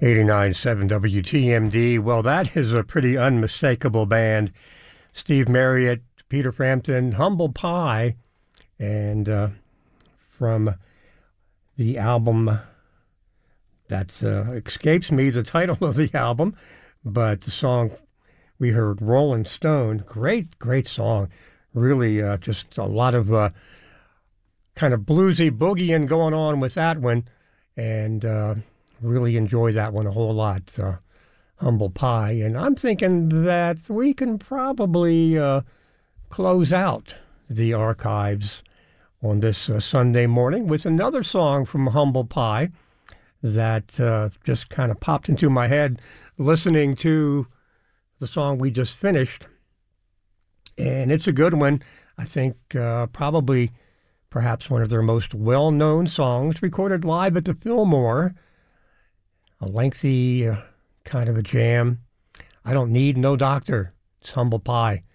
89.7 WTMD. Well, that is a pretty unmistakable band. Steve Marriott, Peter Frampton, Humble Pie, and from the album that escapes me the title of the album, but the song we heard, Rolling Stone, great song. Really just a lot of kind of bluesy boogieing going on with that one, and really enjoy that one a whole lot, Humble Pie. And I'm thinking that we can probably close out the archives on this Sunday morning with another song from Humble Pie that just kind of popped into my head listening to the song we just finished. And it's a good one. I think probably perhaps one of their most well-known songs, recorded live at the Fillmore. A lengthy kind of a jam. I Don't Need No Doctor. It's Humble Pie.